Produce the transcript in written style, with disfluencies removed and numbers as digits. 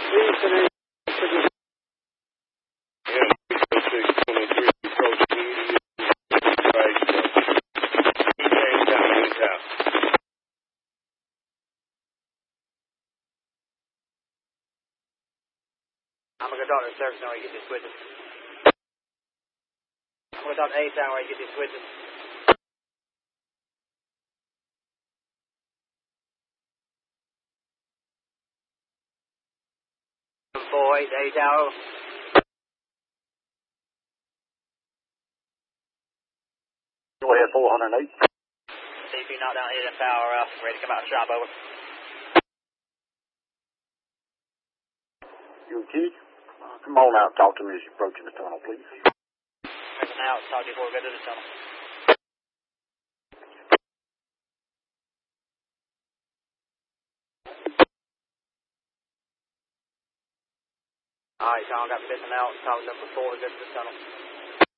Please, today. I'm going to go talk to the service now where you get these switches. I'm going to talk to A-Town where you get these switches. 48 A-Tower. Go ahead, 408. CP knocked down hidden power, ready to come out of shop, over. You Keith? Come on out and talk to me as you're approaching the tunnel, please. Coming out, talk to you before we go to the tunnel. Alright, Tom, got missing out. Talk to them before we go to the tunnel.